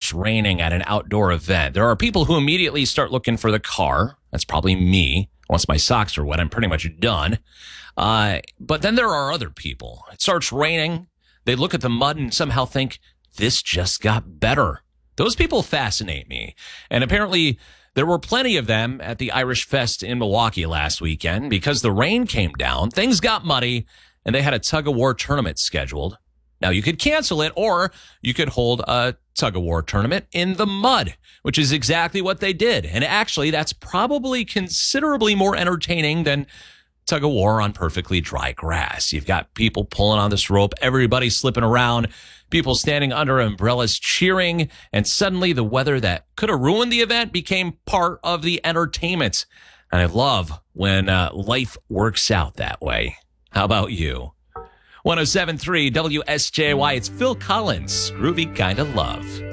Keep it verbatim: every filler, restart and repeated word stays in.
starts raining at an outdoor event, there are people who immediately start looking for the car. That's probably me. Once my socks are wet, I'm pretty much done. Uh, but then there are other people. It starts raining. They look at the mud and somehow think, this just got better. Those people fascinate me. And apparently there were plenty of them at the Irish Fest in Milwaukee last weekend because the rain came down, things got muddy, and they had a tug-of-war tournament scheduled. Now, you could cancel it, or you could hold a tug-of-war tournament in the mud, which is exactly what they did. And actually, that's probably considerably more entertaining than tug-of-war on perfectly dry grass. You've got people pulling on this rope, everybody slipping around, people standing under umbrellas cheering, and suddenly the weather that could have ruined the event became part of the entertainment. And I love when uh, life works out that way. How about you? one oh seven point three W S J Y, it's Phil Collins, Groovy Kinda Love.